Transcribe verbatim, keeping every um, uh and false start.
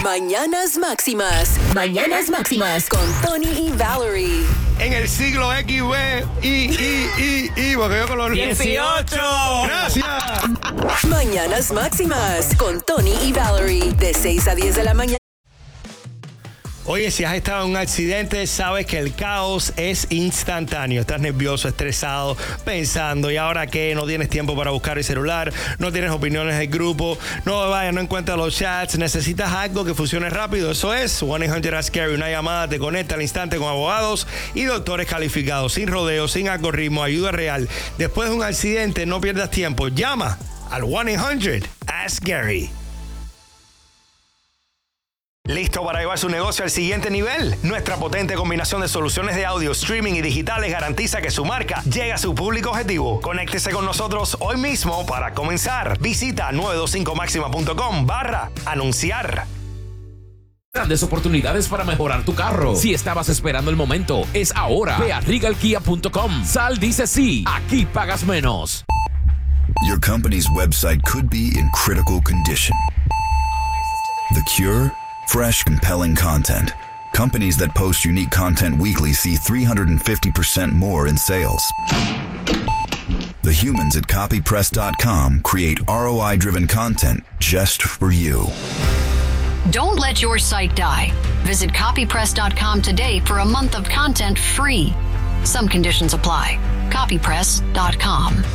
Mañanas Máximas. Mañanas Máximas con Tony y Valerie. En el siglo X, B, I, I, I, I, porque yo con los dieciocho. Gracias. Mañanas Máximas con Tony y Valerie. De seis a diez de la mañana. Oye, si has estado en un accidente, sabes que el caos es instantáneo. Estás nervioso, estresado, pensando, ¿y ahora qué? No tienes tiempo para buscar el celular, no tienes opiniones del grupo, no vayas, no encuentras los chats, necesitas algo que funcione rápido. Eso es one eight hundred ask Gary. Una llamada te conecta al instante con abogados y doctores calificados, sin rodeos, sin algoritmo, ayuda real. Después de un accidente, no pierdas tiempo. Llama al one eight hundred ask Gary. ¿Listo para llevar su negocio al siguiente nivel? Nuestra potente combinación de soluciones de audio, streaming y digitales garantiza que su marca llegue a su público objetivo. Conéctese con nosotros hoy mismo para comenzar. Visita nueve dos cinco máxima punto com barra anunciar. Grandes oportunidades para mejorar tu carro. Si estabas esperando el momento, es ahora. Ve a regal kia punto com. Sal dice sí. Aquí pagas menos. Your company's website could be in critical condition. The cure? Fresh, compelling content. Companies that post unique content weekly see three hundred fifty percent more in sales. The humans at copy press dot com create R O I-driven content just for you. Don't let your site die. Visit copy press dot com today for a month of content free. Some conditions apply. copy press dot com.